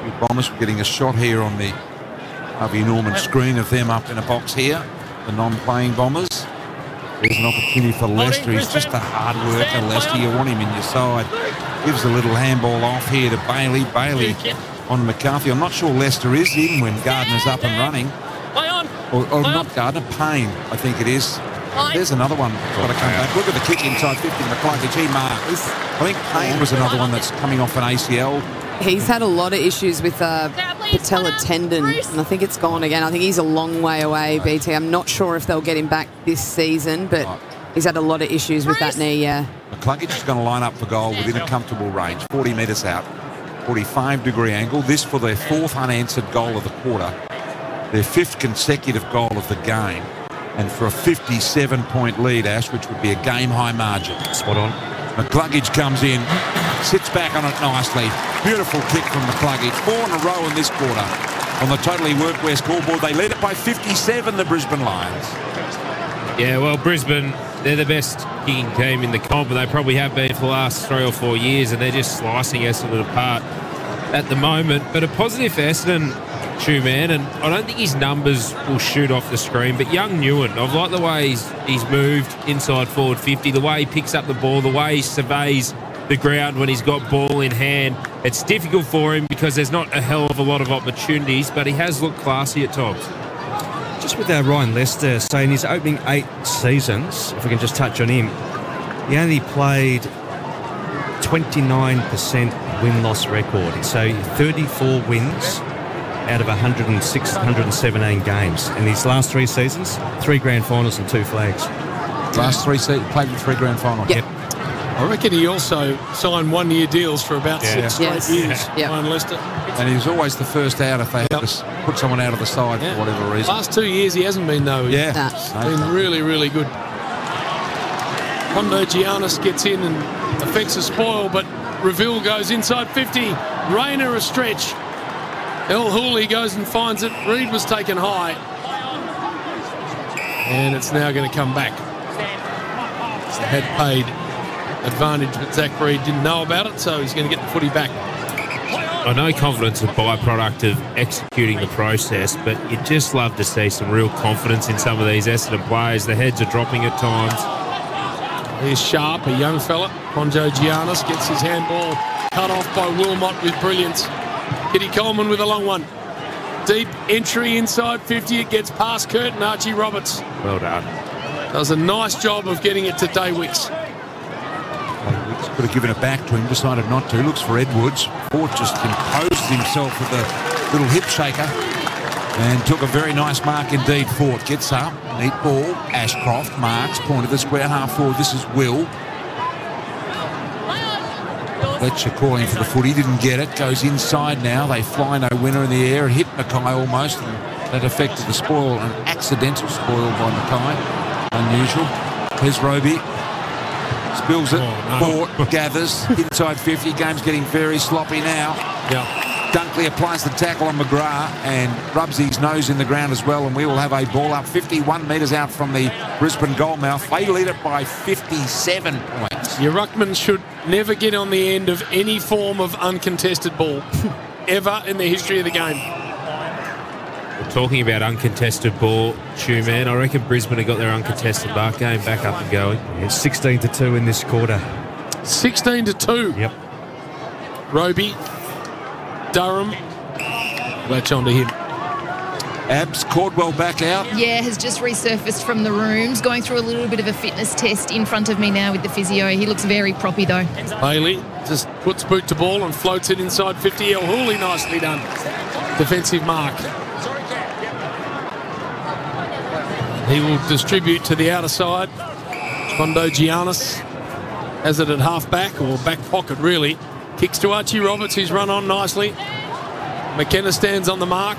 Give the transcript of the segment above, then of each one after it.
Bombers getting a shot here on the Harvey Norman screen of them up in a box here, the non-playing Bombers. There's an opportunity for Leicester. He's just a hard worker, Leicester. You want him in your side. Gives a little handball off here to Bailey. Bailey on McCarthy. I'm not sure Leicester is in when Gardner's up and running. Or not Gardner, Payne, I think it is. There's another one got to come back. Look at the kick inside 50. McCluggage, he marks. I think Payne was another one that's coming off an ACL. He's had a lot of issues with patella tendon, and I think it's gone again. I think he's a long way away, BT. I'm not sure if they'll get him back this season, but he's had a lot of issues with that knee, McCluggage is going to line up for goal within a comfortable range, 40 metres out, 45-degree angle. This for their 4th unanswered goal of the quarter, their 5th consecutive goal of the game, and for a 57-point lead, Ash, which would be a game-high margin. Spot on. McCluggage comes in, sits back on it nicely. Beautiful kick from McCluggage. 4 in a row in this quarter on the Totally Workwear scoreboard. They lead it by 57, the Brisbane Lions. Yeah, well, Brisbane, they're the best kicking team in the comp, and they probably have been for the last 3 or 4 years, and they're just slicing Essendon apart at the moment. But a positive for Essendon, man, and I don't think his numbers will shoot off the screen, but young Nguyen, I've liked the way he's moved inside forward 50, the way he picks up the ball, the way he surveys the ground when he's got ball in hand. It's difficult for him because there's not a hell of a lot of opportunities, but he has looked classy at times. Just with Ryan Lester saying his opening 8 seasons, if we can just touch on him, he only played 29% win-loss record. So 34 wins out of 106, 117 games. In his last 3 seasons, 3 grand finals and 2 flags. Last 3 seasons, played in 3 grand finals. Yep. I reckon he also signed 1-year deals for about 6 straight years, Ryan Lester. And he was always the first out if they had to put someone out of the side for whatever reason. Last 2 years he hasn't been, though. He's been really, really good. Hondo Giannis gets in and affects a spoil, but Reville goes inside 50. Rayner a stretch. El Hooley goes and finds it. Reid was taken high. And it's now going to come back. They had paid advantage, but Zach Reid didn't know about it, so he's going to get the footy back. I know confidence is a byproduct of executing the process, but you'd just love to see some real confidence in some of these Essendon players. The heads are dropping at times. Here's Sharp, a young fella. Ponjo Giannis gets his handball cut off by Wilmot with brilliance. Kitty Coleman with a long one. Deep entry inside 50. It gets past Kurt and Archie Roberts. Well done. Does a nice job of getting it to Daywicks. Daywicks could have given it back to him, decided not to. Looks for Edwards. Ford just imposed himself with a little hip shaker and took a very nice mark indeed. Ford gets up, neat ball. Ashcroft marks, point of the square, half forward. This is Will. Fletcher calling for the footy, didn't get it, goes inside now. They fly no winner in the air. It hit Mackay almost, and that affected the spoil, an accidental spoil by Mackay. Unusual. Here's Roby. Spills it. Fort gathers inside 50. Game's getting very sloppy now. Dunkley applies the tackle on McGrath and rubs his nose in the ground as well, and we will have a ball up 51 metres out from the Brisbane goal mouth. They lead it by 57 points. Your ruckman should never get on the end of any form of uncontested ball ever in the history of the game. We're talking about uncontested ball, man. I reckon Brisbane have got their uncontested mark game back up and going. It's 16-2 in this quarter. 16-2. Yep. Roby, Durham, latch onto him. Abs, Cordwell back out. Yeah, has just resurfaced from the rooms, going through a little bit of a fitness test in front of me now with the physio. He looks very proppy though. Bailey just puts boot to ball and floats it inside 50. El Hooley, nicely done. Defensive mark. He will distribute to the outer side. Kondo Giannis has it at half back, or back pocket really. Kicks to Archie Roberts, who's run on nicely. McKenna stands on the mark.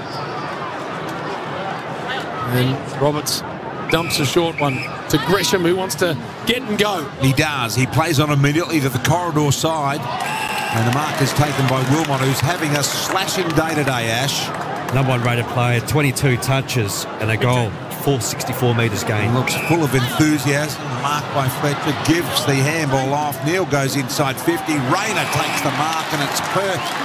And Roberts dumps a short one to Gresham, who wants to get and go. He does. He plays on immediately to the corridor side. And the mark is taken by Wilmot, who's having a slashing day today, Ash. Number 1 rated player, 22 touches and a goal, 464 metres gained. Looks full of enthusiasm. Mark by Fletcher gives the handball off. Neil goes inside 50. Rayner takes the mark, and it's